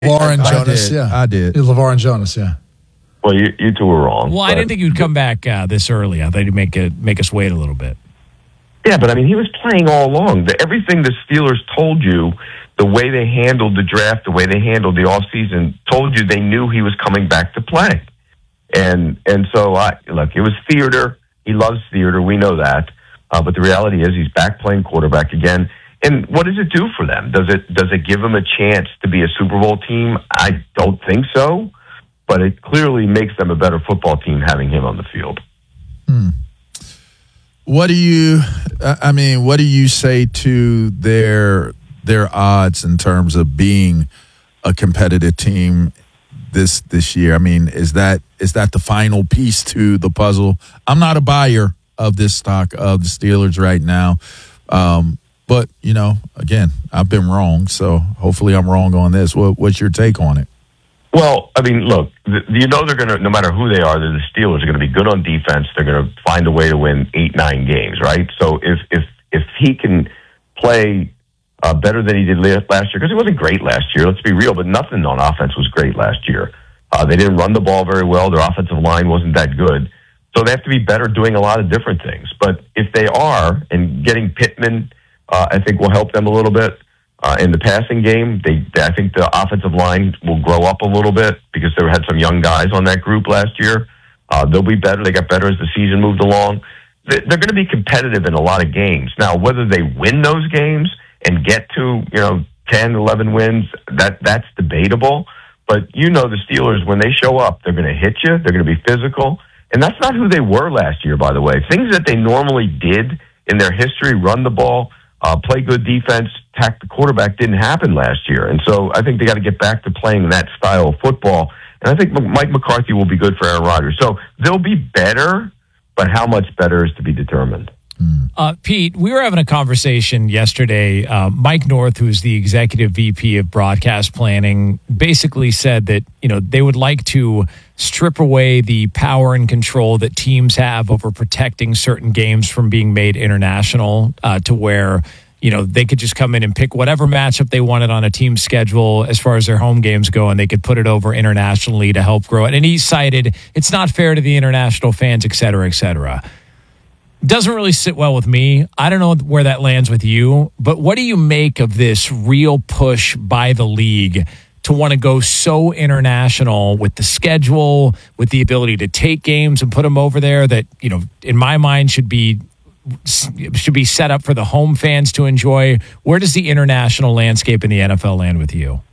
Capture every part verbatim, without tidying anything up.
LeVar and Jonas, did. yeah. I did. Yeah, LeVar and Jonas, yeah. Well, you, you two were wrong. Well, I didn't think you'd come back uh, this early. I thought you'd make it make us wait a little bit. Yeah, but I mean, he was playing all along. The, everything the Steelers told you, the way they handled the draft, the way they handled the offseason, told you they knew he was coming back to play. And and so, I look, it was theater. He loves theater. We know that. Uh, but the reality is he's back playing quarterback again. And what does it do for them? Does it does it give them a chance to be a Super Bowl team? I don't think so. But it clearly makes them a better football team having him on the field. Hmm. What do you, I mean, what do you say to their their odds in terms of being a competitive team this this year? I mean, is that is that the final piece to the puzzle? I'm not a buyer of this stock of the Steelers right now. Um, but, you know, again, I've been wrong, so hopefully I'm wrong on this. What, what's your take on it? Well, I mean, look, th- you know they're going to, no matter who they are, they're the Steelers are going to be good on defense. They're going to find a way to win eight, nine games, right? So if if if he can play uh, better than he did last year, because he wasn't great last year, let's be real, but nothing on offense was great last year. Uh, they didn't run the ball very well. Their offensive line wasn't that good. So they have to be better doing a lot of different things. But if they are, and getting Pittman, uh, I think will help them a little bit. Uh, in the passing game, they, they I think the offensive line will grow up a little bit because they had some young guys on that group last year. Uh, they'll be better. They got better as the season moved along. They, they're going to be competitive in a lot of games. Now, whether they win those games and get to, you know, ten, eleven wins, that that's debatable. But you know the Steelers, when they show up, they're going to hit you. They're going to be physical. And that's not who they were last year, by the way. Things that they normally did in their history, run the ball, uh, play good defense, attack the quarterback, didn't happen last year. And so I think they got to get back to playing that style of football. And I think Mike McCarthy will be good for Aaron Rodgers. So they'll be better, but how much better is to be determined. Uh, Pete, we were having a conversation yesterday. Uh, Mike North, who's the executive V P of broadcast planning, basically said that, you know, they would like to strip away the power and control that teams have over protecting certain games from being made international, uh, to where, you know, they could just come in and pick whatever matchup they wanted on a team schedule as far as their home games go, and they could put it over internationally to help grow it. And he cited it's not fair to the international fans, et cetera, et cetera. Doesn't really sit well with me. I don't know where that lands with you, but what do you make of this real push by the league to want to go so international with the schedule, with the ability to take games and put them over there that, you know, in my mind should be should be set up for the home fans to enjoy? Where does the international landscape in the N F L land with you?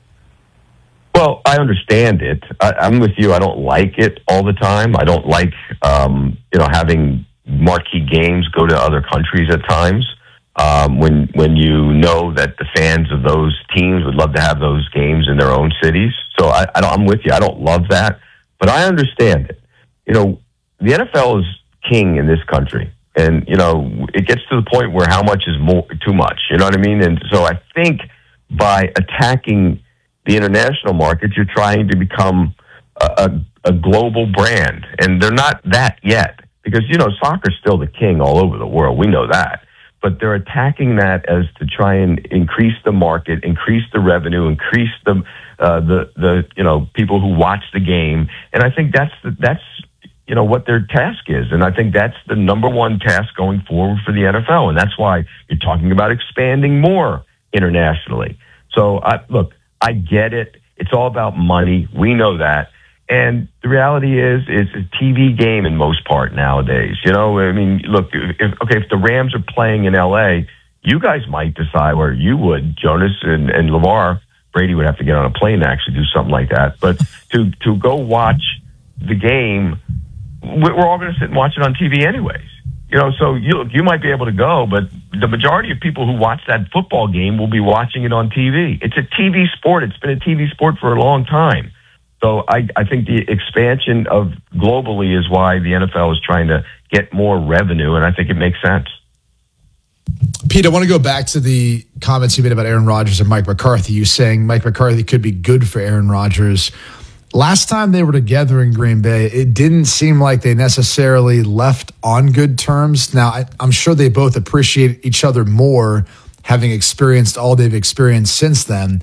Well, I understand it. I, I'm with you. I don't like it all the time. I don't like, um, you know, having marquee games go to other countries at times, um, when when you know that the fans of those teams would love to have those games in their own cities. So I, I don't, I'm with you. I don't love that, but I understand it. You know, the N F L is king in this country, and you know it gets to the point where how much is more too much. You know what I mean? And so I think by attacking the international markets, you're trying to become a, a, a global brand, and they're not that yet. Because, you know, soccer's still the king all over the world. We know that. But they're attacking that as to try and increase the market, increase the revenue, increase the, uh, the, the you know, people who watch the game. And I think that's, the, that's, you know, what their task is. And I think that's the number one task going forward for the N F L. And that's why you're talking about expanding more internationally. So, I, look, I get it. It's all about money. We know that. And the reality is, it's a T V game in most part nowadays. You know, I mean, look, if, okay, if the Rams are playing in L A, you guys might decide, or you would, Jonas and, and LeVar, Brady would have to get on a plane to actually do something like that. But to, to go watch the game, we're all going to sit and watch it on T V anyways. You know, so you, you might be able to go, but the majority of people who watch that football game will be watching it on T V. It's a T V sport. It's been a T V sport for a long time. So I, I think the expansion of globally is why the N F L is trying to get more revenue, and I think it makes sense. Pete, I want to go back to the comments you made about Aaron Rodgers and Mike McCarthy. You saying Mike McCarthy could be good for Aaron Rodgers. Last time they were together in Green Bay, it didn't seem like they necessarily left on good terms. Now, I, I'm sure they both appreciate each other more, having experienced all they've experienced since then.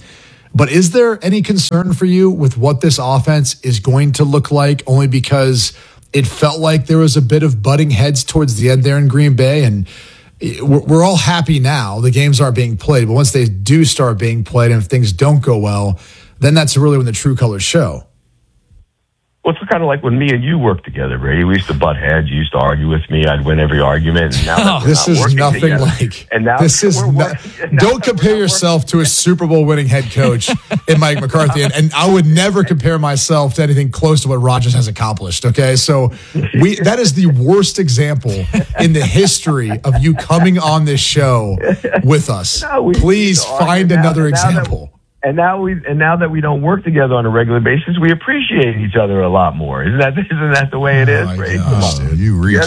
But is there any concern for you with what this offense is going to look like, only because it felt like there was a bit of butting heads towards the end there in Green Bay? And we're, we're all happy now. The games aren't being played, but once they do start being played and if things don't go well, then that's really when the true colors show. Well, it's kind of like when me and you worked together, Brady. We used to butt heads. You used to argue with me. I'd win every argument. And now that we're this not is working nothing together, like. And now this is we're not, working, now don't compare yourself to a Super Bowl winning head coach in Mike McCarthy, and, and I would never compare myself to anything close to what Rodgers has accomplished. Okay, so we that is the worst example in the history of you coming on this show with us. No, we- Please we find now- another now that- example. And now we and now that we don't work together on a regular basis, we appreciate each other a lot more. Isn't that isn't that the way it is, my Brady? gosh, Oh, you reach.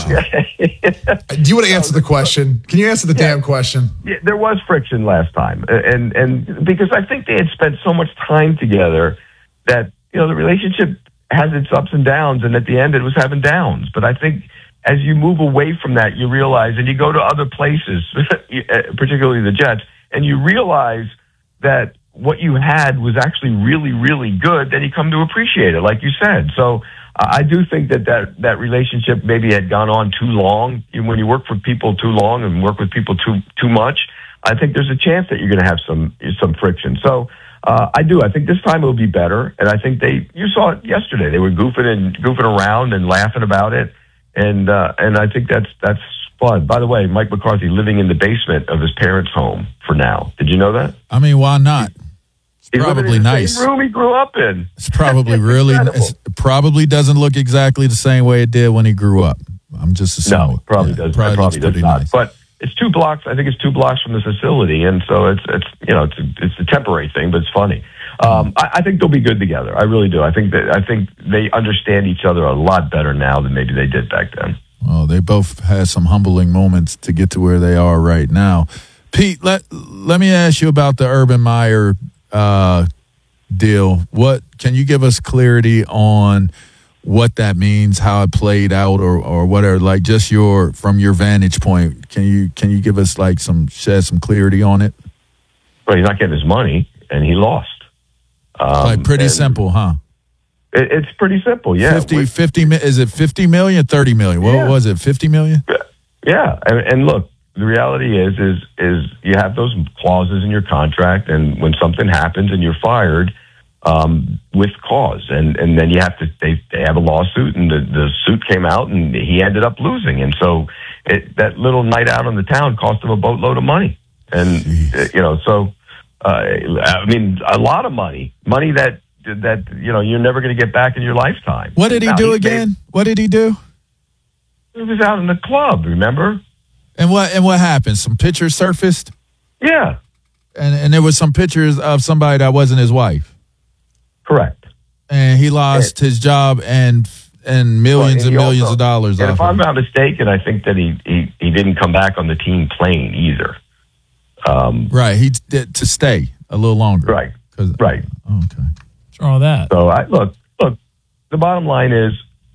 Do you want to answer the question? Can you answer the damn question? Yeah, there was friction last time, and and because I think they had spent so much time together that you know the relationship has its ups and downs, and at the end it was having downs. But I think as you move away from that, you realize, and you go to other places, particularly the Jets, and you realize that what you had was actually really, really good, then you come to appreciate it, like you said. So uh, I do think that, that that relationship maybe had gone on too long. When you work for people too long and work with people too too much, I think there's a chance that you're going to have some some friction. So uh, I do. I think this time it will be better. And I think they, you saw it yesterday. They were goofing and goofing around and laughing about it. And uh, and I think that's that's fun. By the way, Mike McCarthy living in the basement of his parents' home for now. Did you know that? I mean, why not? He's Probably living in the nice. same room he grew up in. It's probably really. Incredible. It probably doesn't look exactly the same way it did when he grew up. I'm just assuming. No, probably Yeah, does. Probably, Probably, looks does pretty not. nice. But it's two blocks. I think it's two blocks from the facility, and so it's it's you know it's a, it's a temporary thing, but it's funny. Um, I, I think they'll be good together. I really do. I think that I think they understand each other a lot better now than maybe they did back then. Well, they both had some humbling moments to get to where they are right now. Pete, let let me ask you about the Urban Meyer uh, deal. What can you give us clarity on what that means, how it played out, or or whatever? Like just your from your vantage point, can you can you give us like some shed some clarity on it? Well, he's not getting his money, and he lost. Um, Like pretty and simple, huh? It, it's pretty simple. Yeah, fifty, With- fifty, mi- is it fifty million, thirty million? What Yeah. was it, fifty million? Yeah, and, and look, the reality is, is, is you have those clauses in your contract, and when something happens and you're fired, um, with cause, and and then you have to, they they have a lawsuit, and the the suit came out, and he ended up losing, and so it, that little night out on the town cost him a boatload of money, and uh, you know, so uh, I mean, a lot of money, money that that you know you're never going to get back in your lifetime. What did he Now, do he's again? made- What did he do? He was out in the club, remember? And what and what happened? Some pictures surfaced, Yeah, and and there was some pictures of somebody that wasn't his wife, correct. and he lost his job and and millions Well, and he millions also- of dollars. And off if of I'm it. not mistaken, I think that he, he, he didn't come back on the team plane either. Um, Right, he did to stay a little longer. Right. 'Cause- Right. oh, okay. What's wrong with that? So I look, look. The bottom line is,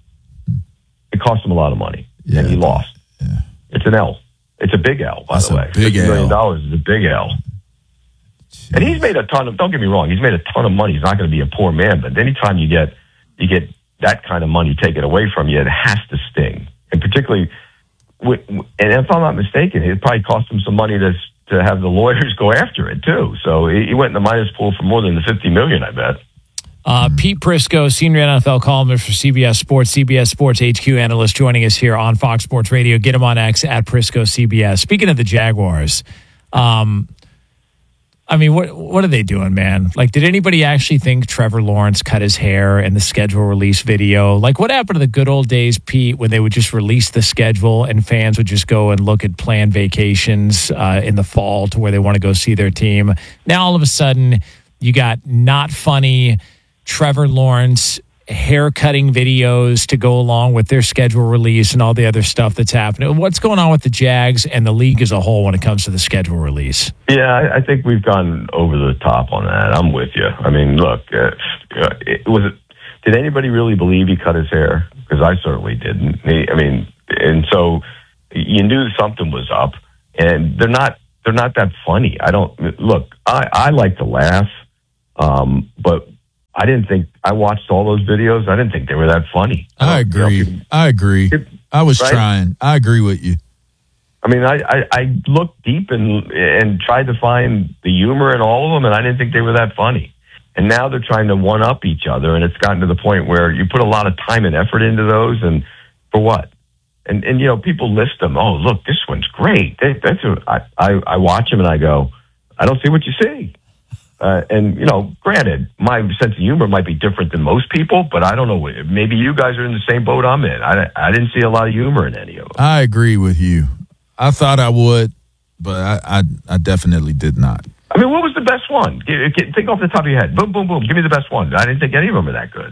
it cost him a lot of money, Yeah, and he it lost. Yeah. It's an L. It's a big L, by That's the a way. big fifty million L. dollars is a big L. And he's made a ton of. Don't get me wrong. He's made a ton of money. He's not going to be a poor man. But anytime you get you get that kind of money taken away from you, it has to sting. And particularly, with, and if I'm not mistaken, it probably cost him some money to to have the lawyers go after it too. So he, he went in the minus pool for more than the fifty million. I bet. Uh, Pete Prisco, senior N F L columnist for C B S Sports, C B S Sports H Q analyst, joining us here on Fox Sports Radio. Get him on X at Prisco C B S. Speaking of the Jaguars, um, I mean, what what are they doing, man? Like, did anybody actually think Trevor Lawrence cut his hair in the schedule release video? Like, what happened to the good old days, Pete, when they would just release the schedule and fans would just go and look at planned vacations uh, in the fall to where they want to go see their team? Now, all of a sudden, you got not funny Trevor Lawrence haircutting videos to go along with their schedule release and all the other stuff that's happening. What's going on with the Jags and the league as a whole when it comes to the schedule release? Yeah, I, I think we've gone over the top on that. I'm with you. I mean, look, uh, it, was it? Did anybody really believe he cut his hair? Because I certainly didn't. He, I mean, and so you knew something was up. And they're not. They're not that funny. I don't look. I, I like to laugh. Um, but I didn't think I watched all those videos. I didn't think they were that funny. I agree. You know, I agree. I was right? trying. I agree with you. I mean, I, I, I looked deep and and tried to find the humor in all of them, and I didn't think they were that funny. And now they're trying to one up each other, and it's gotten to the point where you put a lot of time and effort into those, and for what? And and you know, people list them. Oh, look, this one's great. They, that's a, I, I I watch them and I go, I don't see what you see. Uh, and you know, granted, my sense of humor might be different than most people, but I don't know. Maybe you guys are in the same boat I'm in. I I didn't see a lot of humor in any of them. I agree with you. I thought I would, but I I, I definitely did not. I mean, what was the best one? Think off the top of your head. Boom, boom, boom. Give me the best one. I didn't think any of them were that good.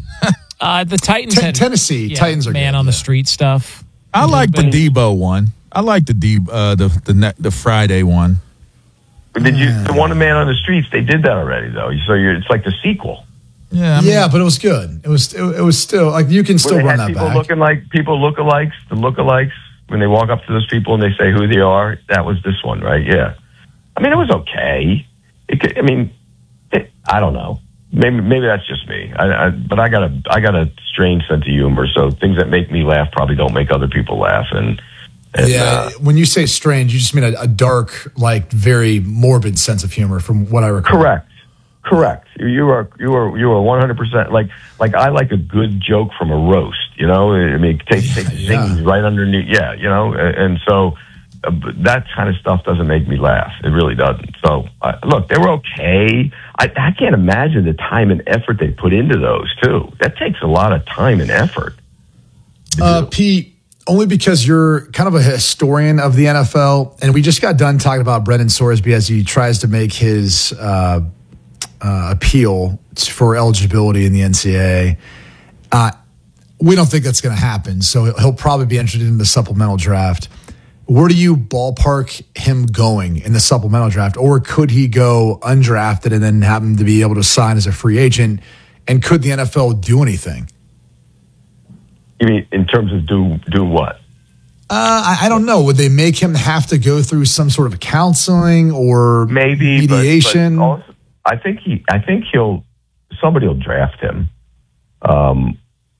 uh, the Titans, T- had, Tennessee yeah, Titans are man good, on yeah. the street stuff. I like the Debo one. I like the D, uh, the the ne- the Friday one. Did you the one man on the streets? They did that already, though. So you're, it's like the sequel. Yeah, I mean, yeah, but it was good. It was it, it was still like you can still they run had that people back. looking like people lookalikes, the lookalikes. When they walk up to those people and they say who they are, that was this one, right? Yeah. I mean, it was okay. It could, I mean, it, I don't know. Maybe maybe that's just me. I, I, but I got a I got a strange sense of humor. So things that make me laugh probably don't make other people laugh. And, and yeah, uh, when you say strange, you just mean a, a dark, like very morbid sense of humor, from what I recall. Correct. Correct. You are you are you are one hundred percent like like I like a good joke from a roast. You know, I mean, take take the Yeah. things right underneath. Yeah, you know, and, and so uh, that kind of stuff doesn't make me laugh. It really doesn't. So uh, look, they were okay. I, I can't imagine the time and effort they put into those too. That takes a lot of time and effort. Uh, Pete, only because you're kind of a historian of the N F L, and we just got done talking about Brendan Sorsby as he tries to make his uh, uh, appeal for eligibility in the N C double A. Uh, we don't think that's going to happen, so he'll probably be entered in the supplemental draft. Where do you ballpark him going in the supplemental draft? Or could he go undrafted and then happen to be able to sign as a free agent? And could the N F L do anything? You mean in terms of do do what? Uh, I, I don't know. Would they make him have to go through some sort of counseling or Maybe mediation? But, but also, I think he. I think he'll. Somebody will draft him. Um,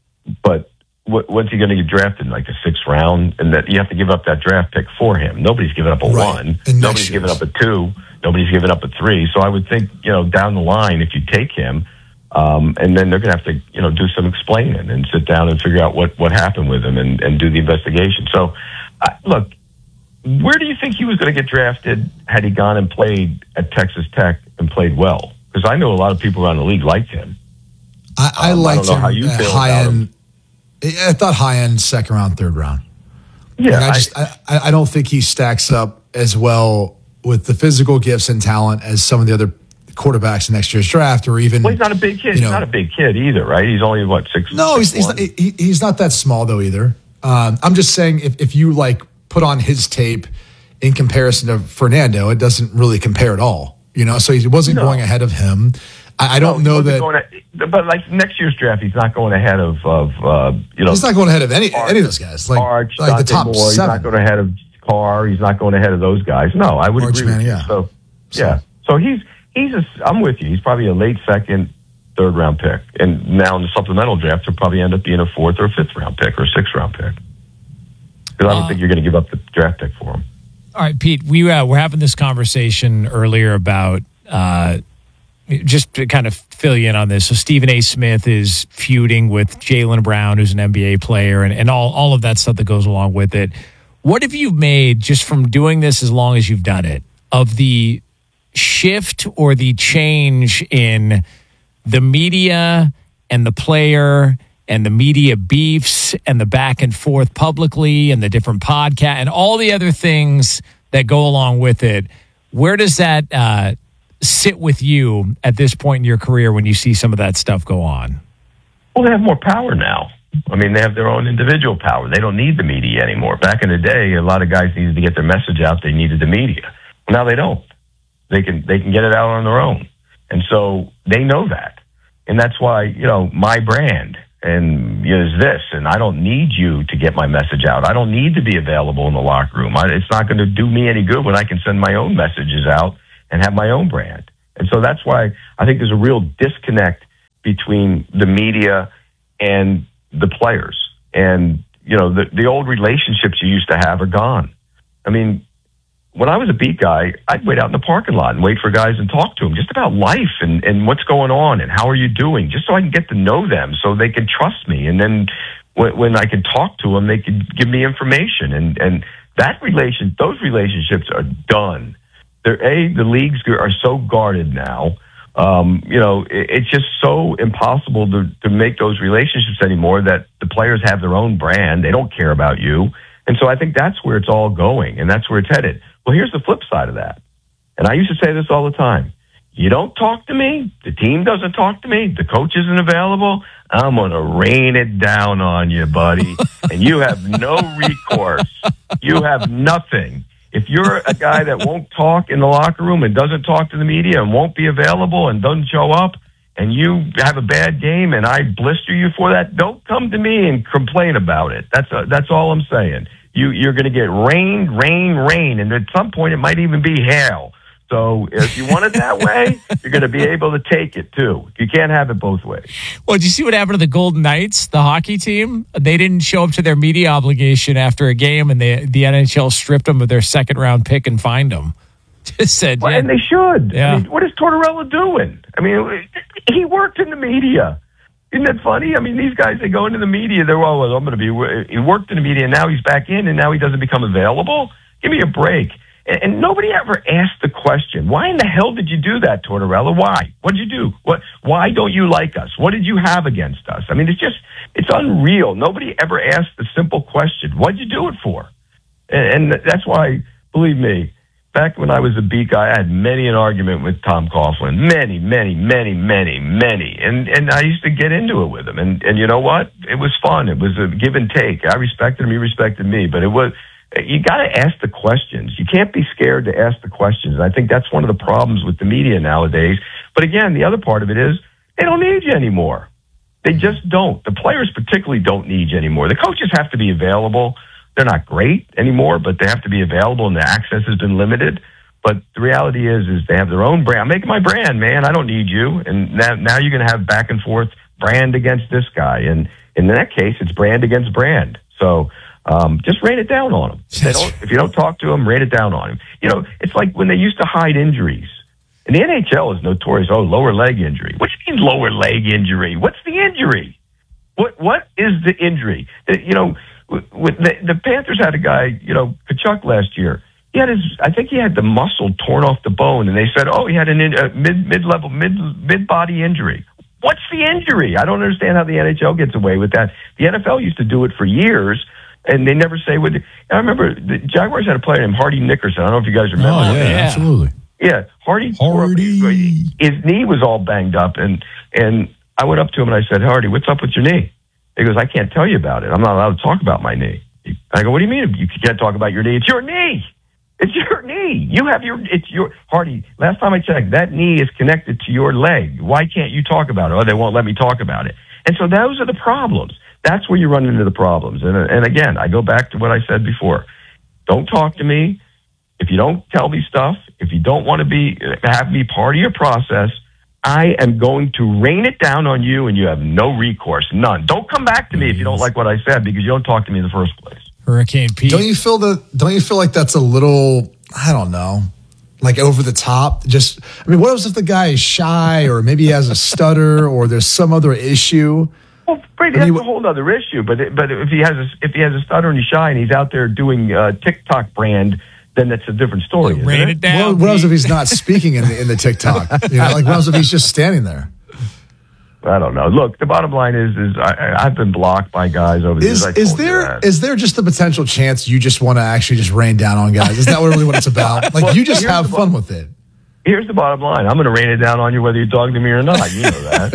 but what, what's he going to get drafted in, like the sixth round? And that you have to give up that draft pick for him. Nobody's giving up a Right. one. And Nobody's next giving year's. up a two. Nobody's giving up a three. So I would think, you know, down the line, if you take him, um, and then they're going to have to, you know, do some explaining and sit down and figure out what, what happened with him and, and do the investigation. So, uh, look, where do you think he was going to get drafted had he gone and played at Texas Tech and played well? Because I know a lot of people around the league liked him. I, I Um, I liked don't know him how you at feel high about end. I thought high end, second round, third round. Yeah, Like, I just I, I don't think he stacks up as well with the physical gifts and talent as some of the other quarterbacks in next year's draft, or even. well, he's not a big kid. you He's know- not a big kid either, right? He's only what six. No, he's six he's one? not, he, he's not that small though either. Um, I'm just saying if if you like put on his tape in comparison to Fernando, it doesn't really compare at all. You know, so he wasn't No. going ahead of him. I, I don't No, he know wasn't that going to- but like next year's draft, he's not going ahead of of uh, you know. he's not going ahead of any Arch- any of those guys. Like Arch, like the Dante top Moore. He's seven. not going ahead of Carr. He's not going ahead of those guys. No, I would Arch agree man, with you. yeah. So So- yeah, so he's he's a. I'm with you. He's probably a late second, third round pick, and now in the supplemental draft, he'll probably end up being a fourth or fifth round pick or sixth round pick. Because I don't Uh, think you're going to give up the draft pick for him. All right, Pete, we uh, were having this conversation earlier about uh, just to kind of fill you in on this. So Stephen A. Smith is feuding with Jaylen Brown, who's an N B A player, and, and all, all of that stuff that goes along with it. What have you made just from doing this as long as you've done it of the shift or the change in the media and the player and the media beefs and the back and forth publicly and the different podcast and all the other things that go along with it? Where does that uh, sit with you at this point in your career when you see some of that stuff go on? Well, they have more power now. I mean, they have their own individual power. They don't need the media anymore. Back in the day, a lot of guys needed to get their message out. They needed the media. Now they don't. They can they can get it out on their own, and so they know that, and that's why you know my brand and you know, is this, and I don't need you to get my message out. I don't need to be available in the locker room. I, it's not going to do me any good when I can send my own messages out and have my own brand. And so that's why I think there's a real disconnect between the media and the players. And, you know, the, the old relationships you used to have are gone. I mean, when I was a beat guy, I'd wait out in the parking lot and wait for guys and talk to them just about life and, and what's going on and how are you doing, just so I can get to know them so they can trust me. And then when, when I could talk to them, they could give me information. And, and that relation, those relationships are done. They're, A, the leagues are so guarded now. Um, you know, it, it's just so impossible to, to make those relationships anymore that the players have their own brand. They don't care about you. And so I think that's where it's all going, and that's where it's headed. Well, here's the flip side of that. And I used to say this all the time. You don't talk to me, the team doesn't talk to me, the coach isn't available, I'm going to rain it down on you, buddy. And you have no recourse. You have nothing. If you're a guy that won't talk in the locker room and doesn't talk to the media and won't be available and doesn't show up, and you have a bad game and I blister you for that, don't come to me and complain about it. That's a, that's all I'm saying. You, you're going to get rain, rain, rain, and at some point it might even be hail. So if you want it that way, you're going to be able to take it too. You can't have it both ways. Well, did you see what happened to the Golden Knights, the hockey team? They didn't show up to their media obligation after a game, and they, the N H L stripped them of their second round pick and fined them. Just said, well, yeah. And they should. Yeah. I mean, what is Tortorella doing? I mean, he worked in the media. Isn't that funny? I mean, these guys, they go into the media. They're, well, well I'm going to be, he worked in the media, and now he's back in, and now he doesn't become available? Give me a break. And, and nobody ever asked the question, why in the hell did you do that, Tortorella? Why? What did you do? What? Why don't you like us? What did you have against us? I mean, it's just, it's unreal. Nobody ever asked the simple question, what'd you do it for? And, and that's why, believe me, back when I was a beat guy, I had many an argument with Tom Coughlin. Many, many, many, many, many. And and I used to get into it with him. And and you know what? It was fun. It was a give and take. I respected him. He respected me. But it was, you got to ask the questions. You can't be scared to ask the questions. And I think that's one of the problems with the media nowadays. But again, the other part of it is they don't need you anymore. They just don't. The players particularly don't need you anymore. The coaches have to be available. They're not great anymore, but they have to be available, and the access has been limited. But the reality is, is they have their own brand. I'm making my brand, man. I don't need you. And now, now you're going to have back and forth brand against this guy. And in that case, it's brand against brand. So um, just rain it down on them. If, they don't, if you don't talk to them, rain it down on them. You know, it's like when they used to hide injuries. And the N H L is notorious. Oh, lower leg injury. What do you mean lower leg injury? What's the injury? What What is the injury? You know, with the, the Panthers had a guy, you know, Kachuk last year. He had his, I think he had the muscle torn off the bone, and they said, oh, he had an in, a mid mid level mid mid body injury. What's the injury? I don't understand how the N H L gets away with that. The N F L used to do it for years, and they never say what. I remember the Jaguars had a player named Hardy Nickerson. I don't know if you guys remember. Oh yeah, yeah. absolutely. Yeah, Hardy. Hardy. His knee was all banged up, and and I went up to him and I said, Hardy, what's up with your knee? He goes, I can't tell you about it. I'm not allowed to talk about my knee. I go, what do you mean you can't talk about your knee? It's your knee. It's your knee. You have your, it's your, Hardy, last time I checked, that knee is connected to your leg. Why can't you talk about it? Oh, they won't let me talk about it. And so those are the problems. That's where you run into the problems. And, and again, I go back to what I said before. Don't talk to me. If you don't tell me stuff, if you don't want to be, have me part of your process, I am going to rain it down on you, and you have no recourse, none. Don't come back to me if you don't like what I said, because you don't talk to me in the first place. Hurricane Pete. Don't you feel the? Don't you feel like that's a little? I don't know, like over the top. Just, I mean, what if the guy is shy, or maybe he has a stutter, or there's some other issue? Well, Brady, that's a whole other issue. But it, but if he has a, if he has a stutter and he's shy and he's out there doing uh, TikTok brand, then that's a different story. Yeah, rain it, it down. Well, what else if he's not speaking in the in the TikTok? You know, like what else if he's just standing there? I don't know. Look, the bottom line is, is I, I've been blocked by guys over the is, years. Is there is there just the potential chance you just want to actually just rain down on guys? Is that really what it's about? Like, well, you just have fun with it. Here's the bottom line. I'm going to rain it down on you whether you're talking to me or not. You know that.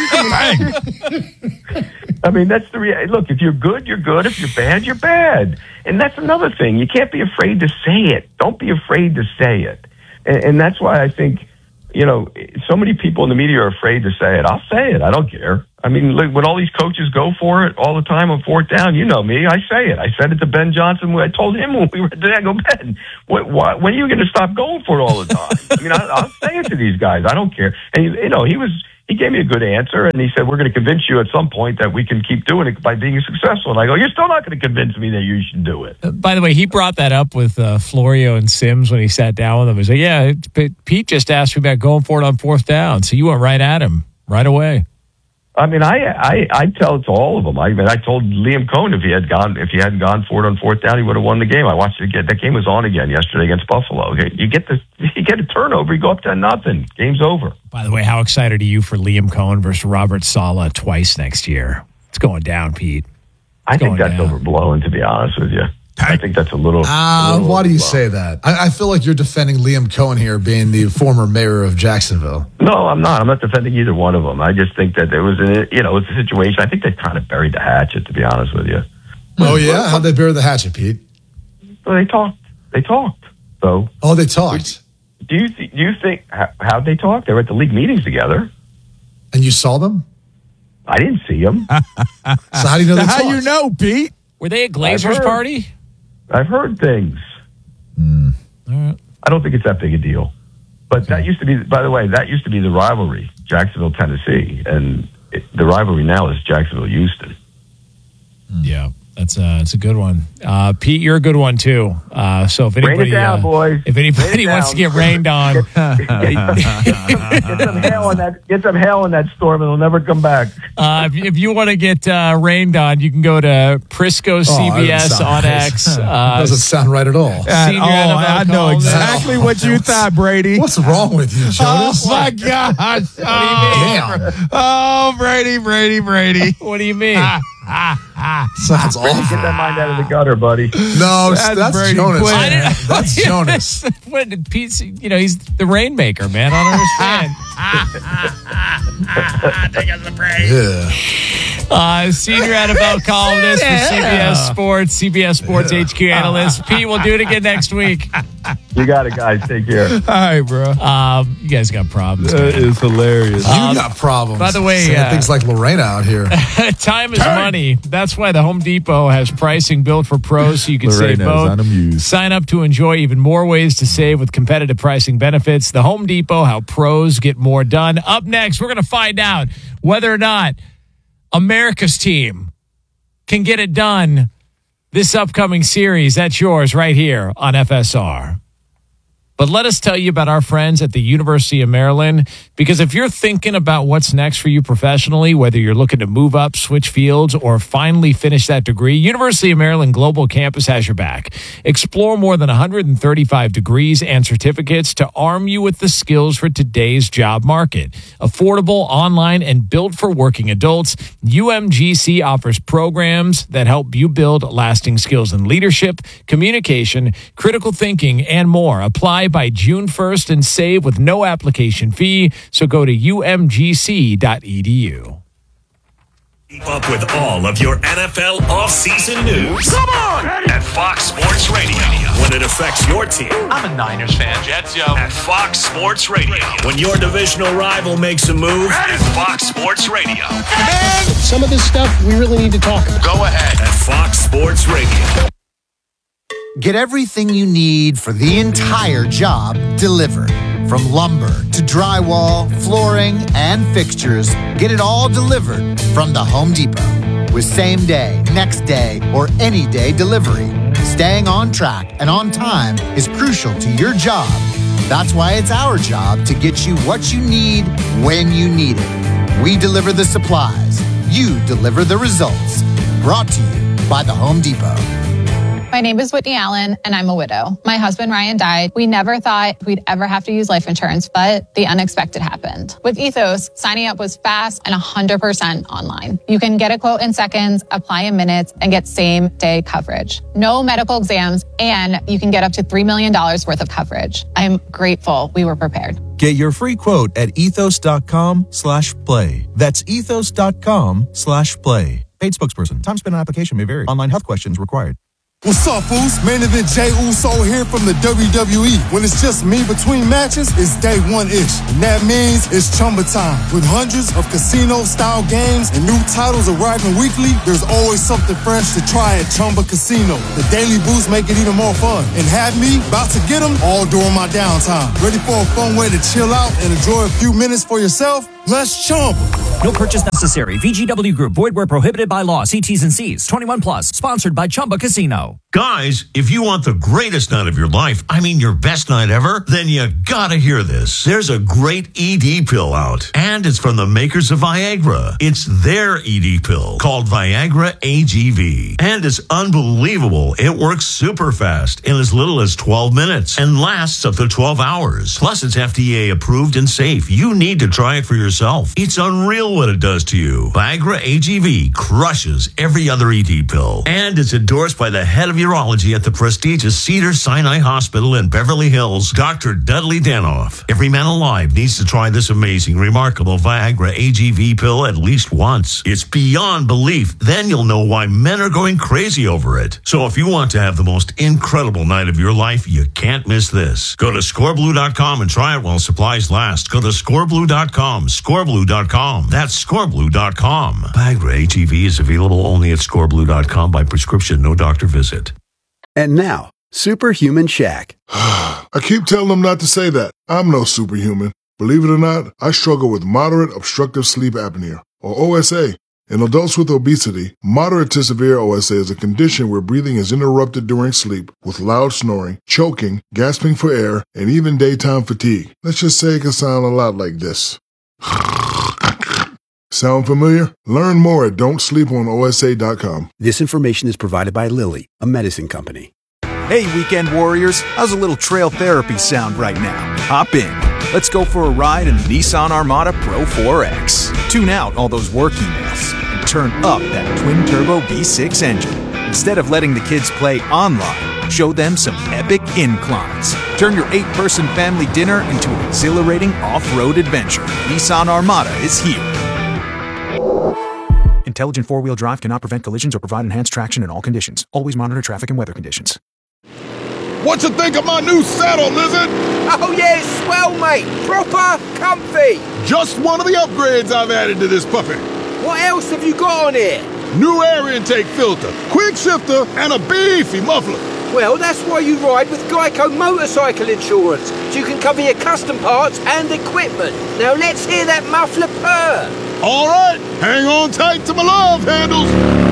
I mean, that's the reality. Look, if you're good, you're good. If you're bad, you're bad. And that's another thing. You can't be afraid to say it. Don't be afraid to say it. And, and that's why I think you know, so many people in the media are afraid to say it. I'll say it. I don't care. I mean, look, when all these coaches go for it all the time on fourth down, you know me. I say it. I said it to Ben Johnson. I told him when we were there, I go, Ben, what, what, when are you going to stop going for it all the time? I mean, I, I'll say it to these guys. I don't care. And, you know, he was, he gave me a good answer, and he said, we're going to convince you at some point that we can keep doing it by being successful. And I go, you're still not going to convince me that you should do it. Uh, by the way, he brought that up with uh, Florio and Sims when he sat down with them. He said, yeah, Pete just asked me about going for it on fourth down. So you went right at him right away. I mean, I, I, I tell it to all of them. I mean, I told Liam Cohen if he had gone, if he hadn't gone for it on fourth down, he would have won the game. I watched it again. That game was on again yesterday against Buffalo. You get the, you get a turnover, you go up ten nothing. Game's over. By the way, how excited are you for Liam Cohen versus Robert Saleh twice next year? It's going down, Pete. It's I think that's down. overblown, to be honest with you. I think that's a little. Ah, uh, why do you say that? I, I feel like you're defending Liam Cohen here, being the former mayor of Jacksonville. No, I'm not. I'm not defending either one of them. I just think that there was a, you know, it's a situation. I think they kind of buried the hatchet, to be honest with you. Oh yeah, how'd they bury the hatchet, Pete? Well, they talked. They talked. So. Oh, they talked. Do you th- do you think how how'd they talk? They were at the league meetings together. And you saw them? I didn't see them. So how do you know they How talked? you know, Pete? Were they at Glazer's party? I've heard things. Mm. Right. I don't think it's that big a deal. But that used to be, by the way, that used to be the rivalry, Jacksonville, Tennessee. And it, the rivalry now is Jacksonville, Houston. Yeah, that's a, that's a good one. Uh, Pete, you're a good one, too. Uh, so if anybody, Rain it down, uh, boys. if anybody wants to get rained on, Get, get, get some hail in that. Get some hail in that storm, and it'll never come back. uh, if, if you want to get uh, rained on, you can go to Prisco C B S Oh, on X. Uh, doesn't sound right at all. At Senior all. N F L I know columnist. exactly what you thought, Brady. What's wrong with you, Jonas? Oh, my gosh. Oh, Damn. oh, Brady, Brady, Brady. What do you mean? Sounds awful. Get that mind out of the gutter, buddy. No, That's that's, Brady Jonas. Quinn. I man. didn't- That's Jonas. What did Pete's? You know, he's the rainmaker, man. I don't understand. Yeah. Uh, senior N F L columnist for C B S Sports, C B S Sports H Q analyst. Pete, we'll do it again next week. You got it, guys. Take care. All right, bro. Um, you guys got problems. That is hilarious. You got problems. by the way, Saying uh, things like Lorena out here. Time is money. That's why the Home Depot has pricing built for pros so you can save Lorena's both. unamused. Sign up to enjoy even more ways to save with competitive pricing benefits. The Home Depot, how pros get more done. Up next, we're going to find out whether or not America's team can get it done this upcoming series. That's yours right here on F S R. But let us tell you about our friends at the University of Maryland, because if you're thinking about what's next for you professionally, whether you're looking to move up, switch fields, or finally finish that degree, University of Maryland Global Campus has your back. Explore more than one hundred thirty-five degrees and certificates to arm you with the skills for today's job market. Affordable, online, and built for working adults, U M G C offers programs that help you build lasting skills in leadership, communication, critical thinking, and more. Apply by June first and save with no application fee. So go to U M G C dot E D U. Keep up with all of your N F L offseason news. Come on! At Fox Sports Radio. When it affects your team. I'm a Niners fan. Jets, yo. At Fox Sports Radio. When your divisional rival makes a move. At Fox Sports Radio. And some of this stuff we really need to talk about. Go ahead. At Fox Sports Radio. Get everything you need for the entire job delivered. From lumber to drywall, flooring, and fixtures, get it all delivered from the Home Depot. With same day, next day, or any day delivery, staying on track and on time is crucial to your job. That's why it's our job to get you what you need when you need it. We deliver the supplies. You deliver the results. Brought to you by the Home Depot. My name is Whitney Allen, and I'm a widow. My husband, Ryan, died. We never thought we'd ever have to use life insurance, but the unexpected happened. With Ethos, signing up was fast and one hundred percent online. You can get a quote in seconds, apply in minutes, and get same-day coverage. No medical exams, and you can get up to three million dollars worth of coverage. I'm grateful we were prepared. Get your free quote at ethos.com slash play. That's ethos.com slash play. Paid spokesperson. Time spent on application may vary. Online health questions required. What's up, Foos? Main event Jey Uso here from the W W E. When it's just me between matches, it's day one-ish. And that means it's Chumba time. With hundreds of casino-style games and new titles arriving weekly, there's always something fresh to try at Chumba Casino. The daily boosts make it even more fun. And have me about to get them all during my downtime. Ready for a fun way to chill out and enjoy a few minutes for yourself? Let's Chumba. No purchase necessary. V G W Group. Void where prohibited by law. See T's and C's. twenty-one plus. Sponsored by Chumba Casino. Guys, if you want the greatest night of your life, I mean your best night ever, then you gotta hear this. There's a great E D pill out, and it's from the makers of Viagra. It's their E D pill called Viagra A G V, and it's unbelievable. It works super fast in as little as twelve minutes and lasts up to twelve hours. Plus, it's F D A approved and safe. You need to try it for yourself. It's unreal what it does to you. Viagra A G V crushes every other E D pill, and it's endorsed by the head of urology at the prestigious Cedars-Sinai Hospital in Beverly Hills, Doctor Dudley Danoff. Every man alive needs to try this amazing, remarkable Viagra A G V pill at least once. It's beyond belief. Then you'll know why men are going crazy over it. So if you want to have the most incredible night of your life, you can't miss this. Go to score blue dot com and try it while supplies last. Go to score blue dot com, score blue dot com. That's score blue dot com. Viagra A G V is available only at score blue dot com by prescription, no doctor visit. And now, Superhuman Shaq. I keep telling them not to say that. I'm no superhuman. Believe it or not, I struggle with moderate obstructive sleep apnea, or O S A. In adults with obesity, moderate to severe O S A is a condition where breathing is interrupted during sleep with loud snoring, choking, gasping for air, and even daytime fatigue. Let's just say it can sound a lot like this. Sound familiar? Learn more at don't sleep on O S A dot com. This information is provided by Lilly, a medicine company. Hey, weekend warriors, how's a little trail therapy sound right now? Hop in. Let's go for a ride in the Nissan Armada Pro four X. Tune out all those work emails and turn up that twin-turbo V six engine. Instead of letting the kids play online, show them some epic inclines. Turn your eight-person family dinner into an exhilarating off-road adventure. Nissan Armada is here. Intelligent four-wheel drive cannot prevent collisions or provide enhanced traction in all conditions. Always monitor traffic and weather conditions. What you think of my new saddle, Lizard? Oh yeah, swell, mate. Proper comfy. Just one of the upgrades I've added to this puppy. What else have you got on here? New air intake filter, quick shifter, and a beefy muffler. Well, that's why you ride with Geico Motorcycle Insurance, so you can cover your custom parts and equipment. Now let's hear that muffler purr. All right, hang on tight to my love handles.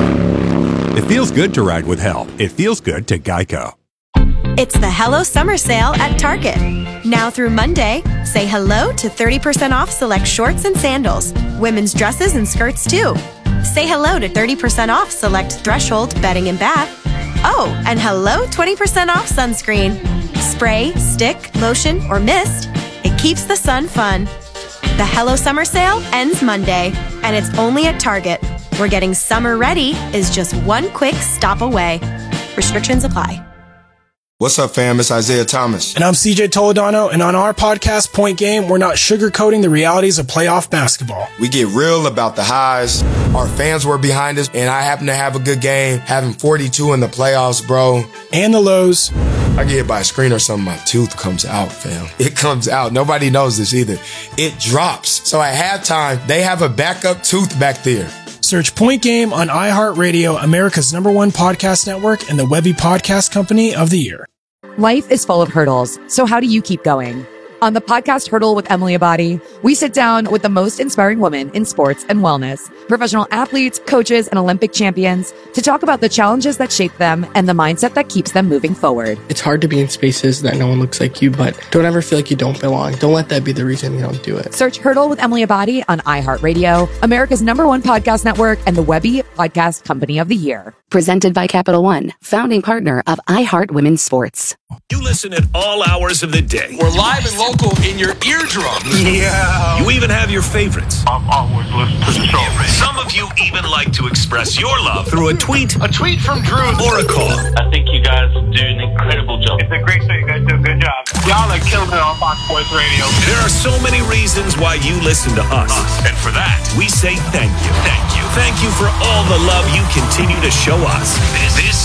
It feels good to ride with help. It feels good to Geico. It's the Hello Summer Sale at Target. Now through Monday, say hello to thirty percent off select shorts and sandals, women's dresses and skirts too. Say hello to thirty percent off select Threshold bedding and bath. Oh, and hello twenty percent off sunscreen. Spray, stick, lotion, or mist. It keeps the sun fun. The Hello Summer Sale ends Monday, and it's only at Target, where getting summer ready is just one quick stop away. Restrictions apply. What's up, fam? It's Isaiah Thomas. And I'm C J Toledano, and on our podcast, Point Game, we're not sugarcoating the realities of playoff basketball. We get real about the highs. Our fans were behind us, and I happen to have a good game, having forty-two in the playoffs, bro. And the lows. I get hit by a screen or something, my tooth comes out, fam. It comes out. Nobody knows this either. It drops. So at halftime, they have a backup tooth back there. Search Point Game on iHeartRadio, America's number one podcast network, and the Webby Podcast Company of the Year. Life is full of hurdles, so how do you keep going? On the podcast Hurdle with Emily Abadi, we sit down with the most inspiring women in sports and wellness, professional athletes, coaches, and Olympic champions to talk about the challenges that shape them and the mindset that keeps them moving forward. It's hard to be in spaces that no one looks like you, but don't ever feel like you don't belong. Don't let that be the reason you don't do it. Search Hurdle with Emily Abadi on iHeartRadio, America's number one podcast network, and the Webby Podcast Company of the Year. Presented by Capital One, founding partner of iHeart Women's Sports. You listen at all hours of the day. We're live and local in your eardrums. Yeah. You even have your favorites. I'm always listening to the show. Some of you even like to express your love through a tweet, a tweet from Drew, or a call. I think you guys do an incredible job. It's a great show. You guys do a good job. Y'all are killing it on Fox Sports Radio. There are so many reasons why you listen to us. And for that, we say thank you. Thank you. Thank you for all the love you continue to show us. This, this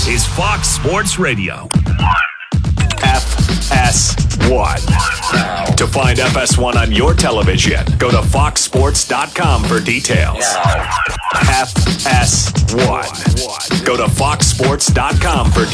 This is Fox Sports Radio. F S one. To find F S one on your television, go to fox sports dot com for details. F S one. Go to fox sports dot com for details.